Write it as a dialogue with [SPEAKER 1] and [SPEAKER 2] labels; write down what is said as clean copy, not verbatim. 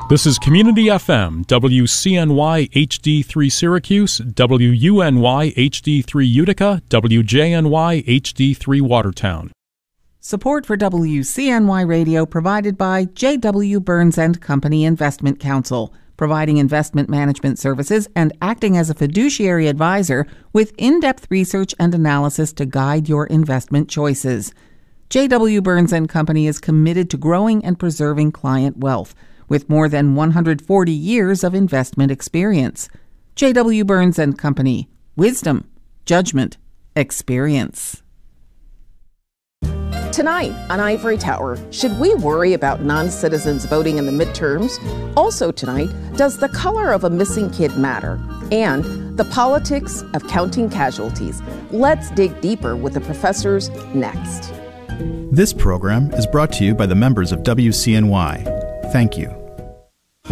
[SPEAKER 1] This is Community FM, WCNY HD3 Syracuse, WUNY HD3 Utica, WJNY HD3 Watertown.
[SPEAKER 2] Support for WCNY Radio provided by J.W. Burns & Company Investment Counsel, providing investment management services and acting as a fiduciary advisor with in-depth research and analysis to guide your investment choices. J.W. Burns & Company is committed to growing and preserving client wealth with more than 140 years of investment experience. J.W. Burns & Company. Wisdom, judgment, experience.
[SPEAKER 3] Tonight on Ivory Tower, should we worry about non-citizens voting in the midterms? Also tonight, does the color of a missing kid matter? And the politics of counting casualties. Let's dig deeper with the professors next.
[SPEAKER 4] This program is brought to you by the members of WCNY. Thank you.